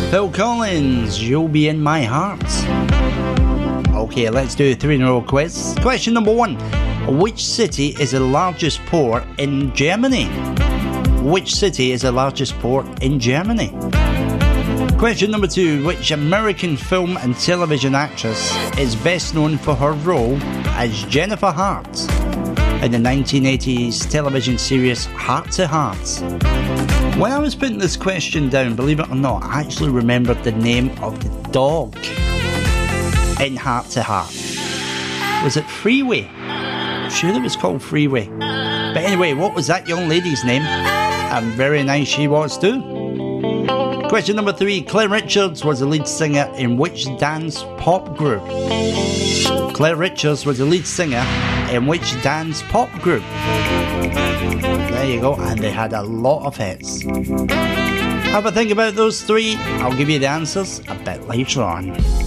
Phil Collins, You'll Be In My Heart. Okay, let's do a 3-in-a-row quiz. Question number 1. Which city is the largest port in Germany? Which city is the largest port in Germany? Question number 2. Which American film and television actress is best known for her role as Jennifer Hart in the 1980s television series Heart to Heart? When I was putting this question down, believe it or not, I actually remembered the name of the dog in Heart to Heart. Was it Freeway? I'm sure it was called Freeway. But anyway, what was that young lady's name? And very nice she was too. Question number 3. Claire Richards was the lead singer in which dance pop group? Claire Richards was the lead singer in which dance pop group? There you go, and they had a lot of hits. Have a think about those 3. I'll give you the answers a bit later on.